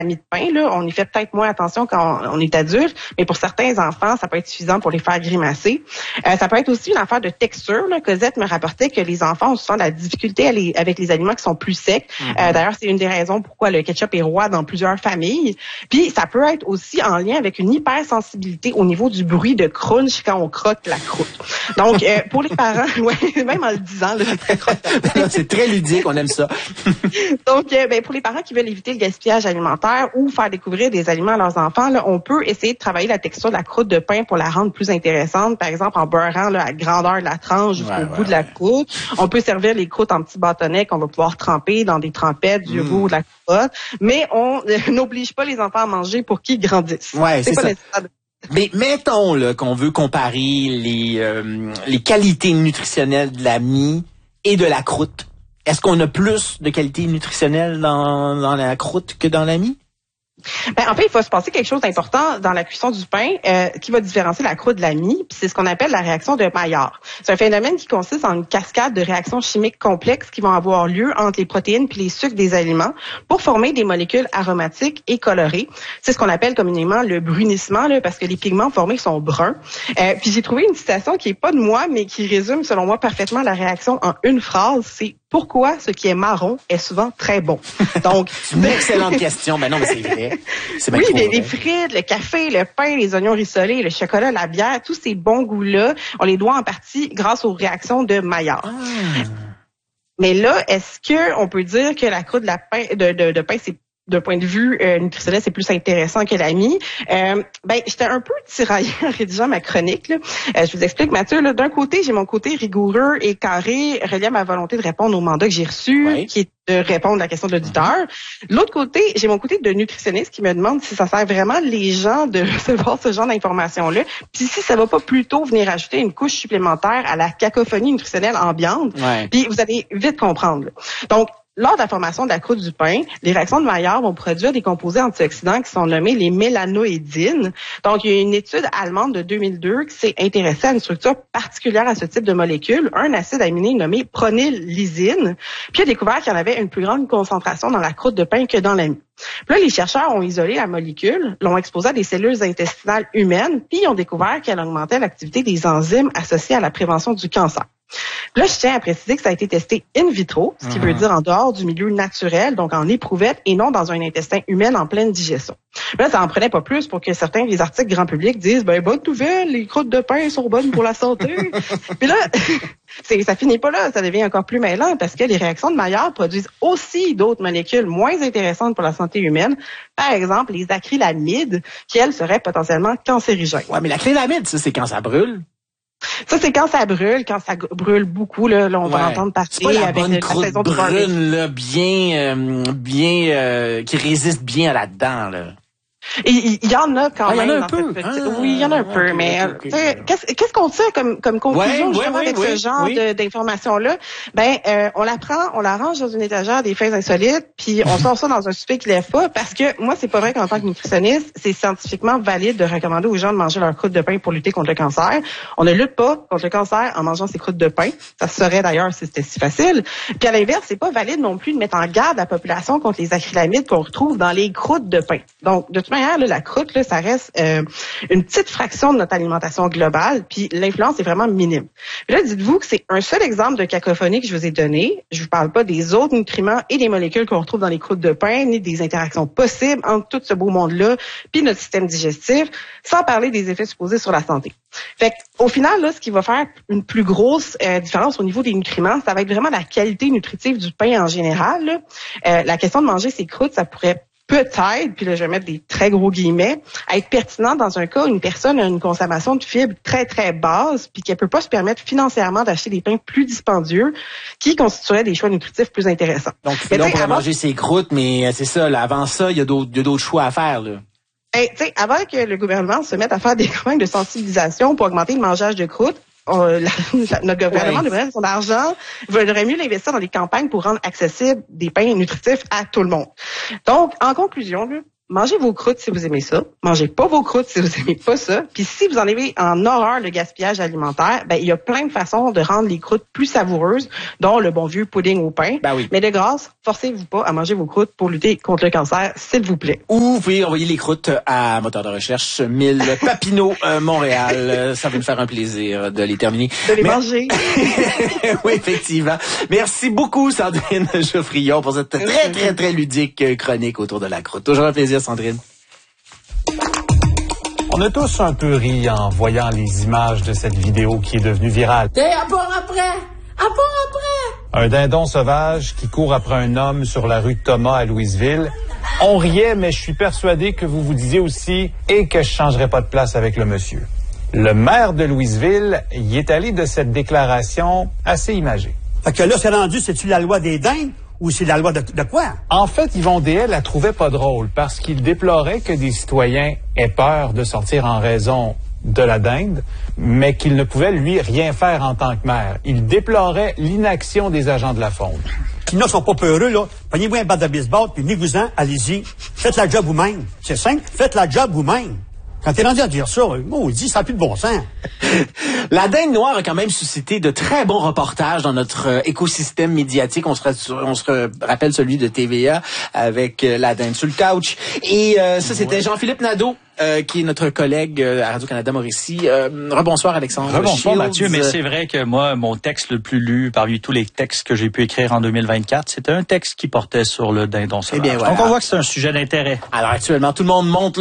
mie de pain, là, on y fait peut-être moins attention quand on est adulte, mais pour certains enfants, ça peut être suffisant pour les faire grimacer. Ça peut être aussi une affaire de texture. Là. Cosette me rapportait que les enfants ont souvent de la difficulté avec les aliments qui sont plus secs. D'ailleurs, c'est une des raisons pourquoi le ketchup est roi dans plusieurs familles. Puis, ça peut être aussi en lien avec une hypersensibilité au niveau du bruit de crunch quand on croque la croûte. Donc, pour les parents, ouais, même en le disant, là, c'est très croquant. C'est très ludique, on aime ça. Donc, pour les parents qui veulent éviter le gaspillage alimentaire ou faire découvrir des aliments à leurs enfants, là, on peut essayer de travailler la texture de la croûte de pain pour la rendre plus intéressante. Par exemple, en beurrant là, à grandeur de la tranche jusqu'au bout de la croûte. On peut servir les croûtes en petits bâtonnets qu'on va pouvoir tremper dans des trempettes, du roux, de la croûte. Mais on n'oblige pas les enfants à manger pour qu'ils grandissent. Ouais, c'est pas ça. nécessaire. Mais mettons là qu'on veut comparer les qualités nutritionnelles de la mie et de la croûte. Est-ce qu'on a plus de qualités nutritionnelles dans la croûte que dans la mie? En fait, il faut se passer quelque chose d'important dans la cuisson du pain qui va différencier la croûte de la mie, puis c'est ce qu'on appelle la réaction de Maillard. C'est un phénomène qui consiste en une cascade de réactions chimiques complexes qui vont avoir lieu entre les protéines puis les sucres des aliments pour former des molécules aromatiques et colorées. C'est ce qu'on appelle communément le brunissement, là, parce que les pigments formés sont bruns. Puis j'ai trouvé une citation qui est pas de moi, mais qui résume, selon moi, parfaitement la réaction en une phrase. C'est « Pourquoi ce qui est marron est souvent très bon ». Donc, c'est une excellente question. Ben non, mais c'est vrai. C'est oui, les frites, le café, le pain, les oignons rissolés, le chocolat, la bière, tous ces bons goûts-là, on les doit en partie grâce aux réactions de Maillard. Mais là, est-ce que on peut dire que la croûte de pain, c'est d'un point de vue nutritionnel, c'est plus intéressant que la mie. J'étais un peu tiraillée en rédigeant ma chronique. Là. Je vous explique, Mathieu. Là, d'un côté, j'ai mon côté rigoureux et carré, relié à ma volonté de répondre au mandat que j'ai reçu, qui est de répondre à la question de l'auditeur. De l'autre côté, j'ai mon côté de nutritionniste qui me demande si ça sert vraiment les gens de recevoir ce genre d'informations-là, puis si ça va pas plutôt venir ajouter une couche supplémentaire à la cacophonie nutritionnelle ambiante. Puis vous allez vite comprendre. Là. Donc, lors de la formation de la croûte du pain, les réactions de Maillard vont produire des composés antioxydants qui sont nommés les mélanoïdines. Donc, il y a une étude allemande de 2002 qui s'est intéressée à une structure particulière à ce type de molécule, un acide aminé nommé pronylysine, puis il a découvert qu'il y en avait une plus grande concentration dans la croûte de pain que dans la mie. Puis là, les chercheurs ont isolé la molécule, l'ont exposée à des cellules intestinales humaines, puis ils ont découvert qu'elle augmentait l'activité des enzymes associées à la prévention du cancer. Là, je tiens à préciser que ça a été testé in vitro, ce qui veut dire en dehors du milieu naturel, donc en éprouvette et non dans un intestin humain en pleine digestion. Là, ça en prenait pas plus pour que certains des articles grand public disent « bonne nouvelle, les croûtes de pain sont bonnes pour la santé ». Puis là, ça finit pas là, ça devient encore plus mêlant parce que les réactions de Maillard produisent aussi d'autres molécules moins intéressantes pour la santé humaine. Par exemple, les acrylamides, qui, elles, seraient potentiellement cancérigènes. Ouais, mais l'acrylamide, ça, c'est quand ça brûle. Ça, c'est quand ça brûle beaucoup, là on va entendre parler c'est pas la avec bonne la croûte saison du brune, là, qui résiste bien à là-dedans, là. Et il y en a quand même. Il y en a un dans peu. cette petite... Oui, il y en a un peu, mais qu'est-ce qu'on tire comme conclusion justement avec ce genre d'informations-là? On la prend, on la range dans une étagère des faits insolites, puis on sort ça dans un souper qui lève pas, parce que moi, c'est pas vrai qu'en tant que nutritionniste, c'est scientifiquement valide de recommander aux gens de manger leur croûte de pain pour lutter contre le cancer. On ne lutte pas contre le cancer en mangeant ses croûtes de pain. Ça serait d'ailleurs si c'était si facile. Puis à l'inverse, c'est pas valide non plus de mettre en garde la population contre les acrylamides qu'on retrouve dans les croûtes de pain. Donc, de toute manière, là, la croûte, là, ça reste une petite fraction de notre alimentation globale, puis l'influence est vraiment minime. Puis là, dites-vous que c'est un seul exemple de cacophonie que je vous ai donné. Je vous parle pas des autres nutriments et des molécules qu'on retrouve dans les croûtes de pain, ni des interactions possibles entre tout ce beau monde-là, puis notre système digestif, sans parler des effets supposés sur la santé. Fait qu'au final, là, ce qui va faire une plus grosse différence au niveau des nutriments, ça va être vraiment la qualité nutritive du pain en général. Là. La question de manger ces croûtes, ça pourrait peut-être, puis là je vais mettre des très gros guillemets, être pertinent dans un cas où une personne a une consommation de fibres très très basse, puis qu'elle peut pas se permettre financièrement d'acheter des pains plus dispendieux, qui constitueraient des choix nutritifs plus intéressants. Donc là, on pourrait manger ses croûtes, mais c'est ça, là, avant ça, il y a d'autres choix à faire, là. Avant que le gouvernement se mette à faire des campagnes de sensibilisation pour augmenter le mangeage de croûtes, notre gouvernement devrait son argent, vaudrait mieux l'investir dans des campagnes pour rendre accessibles des pains nutritifs à tout le monde. Donc, en conclusion, là, mangez vos croûtes si vous aimez ça. Mangez pas vos croûtes si vous aimez pas ça. Puis si vous en avez en horreur le gaspillage alimentaire, ben il y a plein de façons de rendre les croûtes plus savoureuses, dont le bon vieux pudding au pain. Ben oui. Mais de grâce, forcez-vous pas à manger vos croûtes pour lutter contre le cancer, s'il vous plaît. Ou vous pouvez envoyer les croûtes à moteur de recherche 1000 Papineau, Montréal. Ça va nous faire un plaisir de les terminer. De les manger. Oui, effectivement. Merci beaucoup, Sandrine Geoffrion, pour cette très ludique chronique autour de la croûte. Toujours un plaisir, Sandrine. On a tous un peu ri en voyant les images de cette vidéo qui est devenue virale. Un dindon sauvage qui court après un homme sur la rue Thomas à Louisville. On riait, mais je suis persuadé que vous vous disiez aussi « et que je changerais pas de place avec le monsieur ». Le maire de Louisville y est allé de cette déclaration assez imagée. Fait que là, c'est rendu, c'est-tu la loi des dindes ou c'est la loi de quoi? En fait, Yvon Dehaye la trouvait pas drôle parce qu'il déplorait que des citoyens aient peur de sortir en raison de la dinde, mais qu'il ne pouvait, lui, rien faire en tant que maire. Il déplorait l'inaction des agents de la faune. Qui ne sont pas peureux, là. Prenez-vous un bat de baseball, puis venez-vous-en, allez-y. Faites la job vous-même. C'est simple, faites la job vous-même. Quand t'es rendu à dire ça, maudit, ça n'a plus de bon sens. La dinde noire a quand même suscité de très bons reportages dans notre écosystème médiatique. On se rappelle celui de TVA avec la dinde sur le couch. Et ça, c'était Jean-Philippe Nadeau. Qui est notre collègue à Radio-Canada Mauricie. Rebonsoir, Alexandre. Rebonsoir, Shields. Mathieu, mais c'est vrai que moi, mon texte le plus lu parmi tous les textes que j'ai pu écrire en 2024, c'était un texte qui portait sur le dindon sauvage. Eh bien, voilà. Donc, on voit que c'est un sujet d'intérêt. Alors, actuellement, tout le monde monte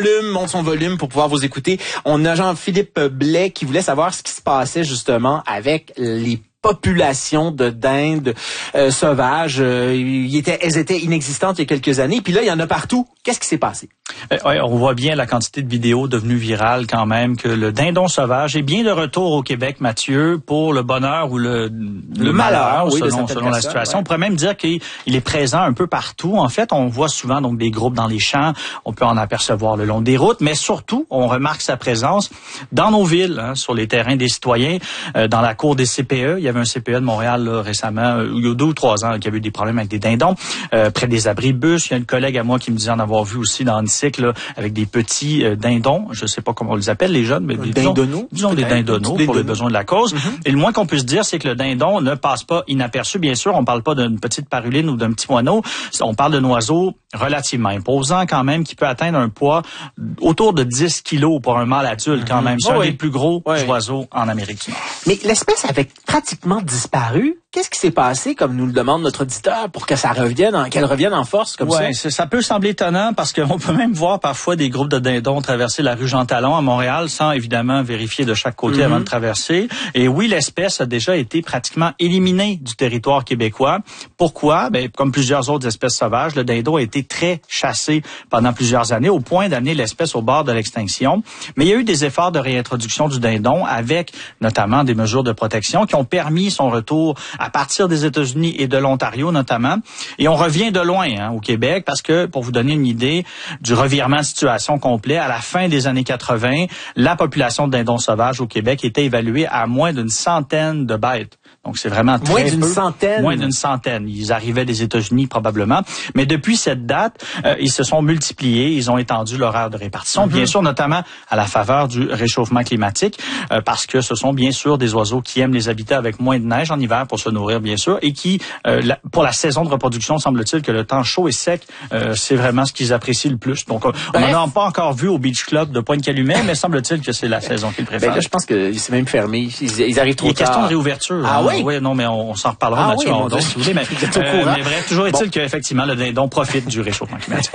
son volume pour pouvoir vous écouter. On a Jean-Philippe Blais qui voulait savoir ce qui se passait justement avec les population de dindes sauvages. Elles étaient inexistantes il y a quelques années. Puis là, il y en a partout. Qu'est-ce qui s'est passé? On voit bien la quantité de vidéos devenues virales quand même, que le dindon sauvage est bien de retour au Québec, Mathieu, pour le bonheur ou le malheur, oui, selon la situation. Ouais. On pourrait même dire qu'il est présent un peu partout. En fait, on voit souvent donc des groupes dans les champs. On peut en apercevoir le long des routes, mais surtout, on remarque sa présence dans nos villes, sur les terrains des citoyens, dans la cour des CPE. Il y avait un CPE de Montréal là, récemment, il y a 2 ou 3 ans, qui avait eu des problèmes avec des dindons, près des abris de bus. Il y a une collègue à moi qui me disait en avoir vu aussi dans Annecycle, là, avec des petits dindons, je sais pas comment on les appelle les jeunes, mais disons des dindonneaux pour les besoins de la cause. Et le moins qu'on puisse dire, c'est que le dindon ne passe pas inaperçu. Bien sûr, on parle pas d'une petite paruline ou d'un petit moineau, on parle d'un oiseau relativement imposant quand même, qui peut atteindre un poids autour de 10 kilos pour un mâle adulte quand même. C'est un des plus gros oiseaux en Amérique du Nord. Mais l'espèce avait pratiquement disparu. Qu'est-ce qui s'est passé, comme nous le demande notre auditeur, pour que qu'elle revienne en force comme ça? Ça peut sembler étonnant parce qu'on peut même voir parfois des groupes de dindons traverser la rue Jean-Talon à Montréal sans évidemment vérifier de chaque côté avant de traverser. Et oui, l'espèce a déjà été pratiquement éliminée du territoire québécois. Pourquoi? Comme plusieurs autres espèces sauvages, le dindon a été très chassé pendant plusieurs années au point d'amener l'espèce au bord de l'extinction. Mais il y a eu des efforts de réintroduction du dindon avec notamment des mesures de protection qui ont permis son retour à partir des États-Unis et de l'Ontario notamment. Et on revient de loin au Québec parce que, pour vous donner une idée du revirement de situation complet, à la fin des années 80, la population de dindons sauvages au Québec était évaluée à moins d'une centaine de bêtes. Donc, c'est vraiment très Moins d'une centaine? Moins d'une centaine. Ils arrivaient des États-Unis probablement. Mais depuis cette date, ils se sont multipliés. Ils ont étendu l'horaire de répartition. Bien sûr, notamment à la faveur du réchauffement climatique, parce que ce sont bien sûr des oiseaux qui aiment les habitats avec moins de neige en hiver pour se nourrir, bien sûr, et qui, pour la saison de reproduction, semble-t-il que le temps chaud et sec, c'est vraiment ce qu'ils apprécient le plus. Donc, on n'en a pas encore vu au Beach Club de Pointe-Calumet, mais semble-t-il que c'est la saison qu'ils préfèrent. Là, je pense que c'est même fermé. Ils arrivent trop tard. Il est question de réouverture. Ah oui? Oui, non, mais on s'en reparlera, Mathieu, si vous voulez. Mais bref, toujours est-il qu'effectivement, le dindon profite du réchauffement climatique.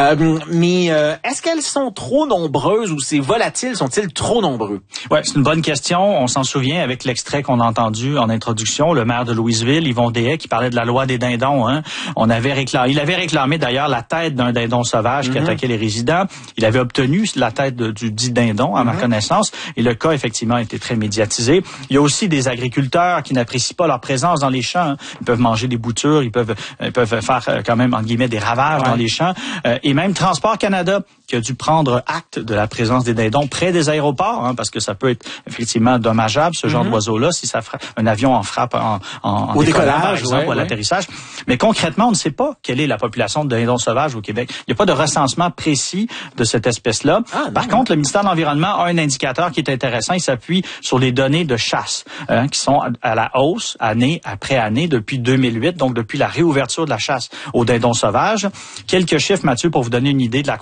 Mais est-ce qu'elles sont trop nombreuses ou ces volatiles sont-ils trop nombreux? Ouais, c'est une bonne question. On s'en souvient avec l'extrait qu'on a entendu en introduction, le maire de Louisville, Yvon Dehaye, qui parlait de la loi des dindons. Il avait réclamé d'ailleurs la tête d'un dindon sauvage qui attaquait les résidents. Il avait obtenu la tête du dit dindon, à ma connaissance, et le cas, effectivement, a été très médiatisé. Il y a aussi des agriculteurs qui n'avaient n'apprécient pas leur présence dans les champs. Hein. Ils peuvent manger des boutures, ils peuvent faire quand même, entre guillemets, des ravages dans les champs. Et même Transport Canada, qui a dû prendre acte de la présence des dindons près des aéroports, hein, parce que ça peut être effectivement dommageable, ce genre d'oiseau-là, si ça un avion en frappe en décollage, par exemple, ou à l'atterrissage. Mais concrètement, on ne sait pas quelle est la population de dindons sauvages au Québec. Il n'y a pas de recensement précis de cette espèce-là. Par contre, le ministère de l'Environnement a un indicateur qui est intéressant. Il s'appuie sur les données de chasse, qui sont à la hausse, année après année, depuis 2008, donc depuis la réouverture de la chasse aux dindons sauvages. Quelques chiffres, Mathieu, pour vous donner une idée de la